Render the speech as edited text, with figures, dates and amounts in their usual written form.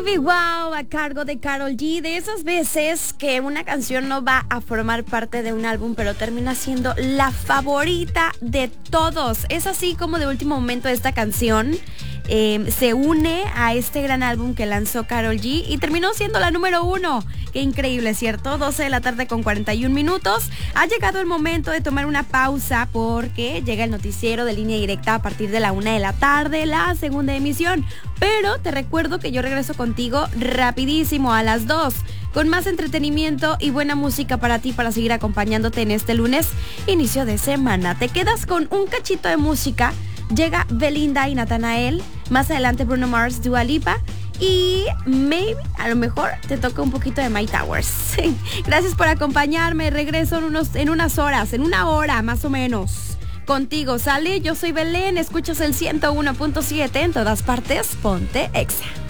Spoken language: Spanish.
Baby Wow a cargo de Karol G. De esas veces que una canción no va a formar parte de un álbum, pero termina siendo la favorita de todos. Es así como de último momento esta canción se une a este gran álbum que lanzó Karol G y terminó siendo la número 1. Qué increíble, ¿cierto? 12 de la tarde con 41 minutos. Ha llegado el momento de tomar una pausa porque llega el noticiero de Línea Directa a partir de la 1 de la tarde, la segunda emisión. Pero te recuerdo que yo regreso contigo rapidísimo a las 2 con más entretenimiento y buena música para ti, para seguir acompañándote en este lunes, inicio de semana. Te quedas con un cachito de música. Llega Belinda y Natanael. Más adelante Bruno Mars, Dua Lipa. Y maybe, a lo mejor, te toca un poquito de My Towers. Gracias por acompañarme. Regreso en unas horas, en una hora más o menos. Contigo, ¿sale? Yo soy Belén. Escuchas el 101.7 en todas partes. Ponte Exa.